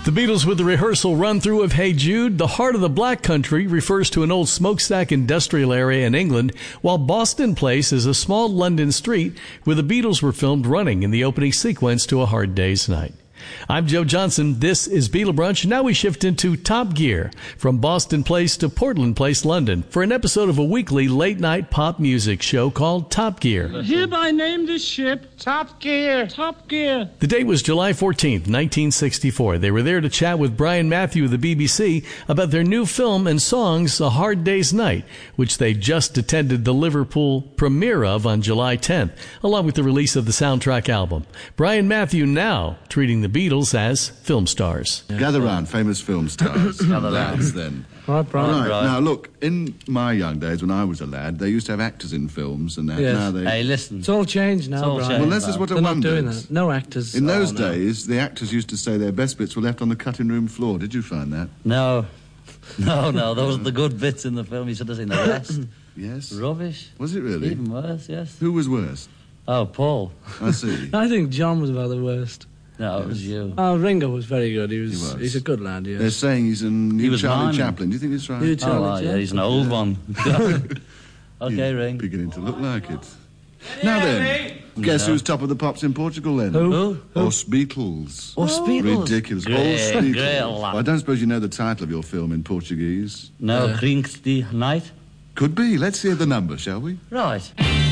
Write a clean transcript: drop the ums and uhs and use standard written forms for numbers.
The Beatles with the rehearsal run-through of Hey Jude. The heart of the Black Country refers to an old smokestack industrial area in England, while Boston Place is a small London street where the Beatles were filmed running in the opening sequence to A Hard Day's Night. I'm Joe Johnson. This is Beatle Brunch. Now we shift into Top Gear, from Boston Place to Portland Place, London, for an episode of a weekly late-night pop music show called Top Gear. Hereby name this ship Top Gear. Top Gear. The date was July 14th, 1964. They were there to chat with Brian Matthew of the BBC about their new film and songs, A Hard Day's Night, which they just attended the Liverpool premiere of on July 10th, along with the release of the soundtrack album. Brian Matthew now treating the Beatles as film stars. Gather round, famous film stars. Lads, then. Right, Brian. Right. Now, look, in my young days, when I was a lad, they used to have actors in films and that. Yes. Now they... Hey, listen. It's all changed now, Brian. Well, this is what I They're not wondered. doing that. No actors. In those days, the actors used to say their best bits were left on the cutting room floor. Did you find that? No. Those are the good bits in the film. You should have seen the rest. Yes. Rubbish. Was it really? Even worse, yes. Who was worst? Oh, Paul. I see. I think John was about the worst. No, it was you. Oh, Ringo was very good. He was. was. He's a good lad, yes. They're saying he's a new He was Charlie miming. Chaplin. Do you think that's right? New Charlie Yeah, he's an old one. Okay, Ring. Beginning to look like it. Now then, guess who's top of the pops in Portugal then? Who? Os Beatles. Oh, Beatles. Ridiculous. Great, Os Beatles. great lad. Well, I don't suppose you know the title of your film in Portuguese. No, Kring's the Night. Could be. Let's hear the number, shall we? Right.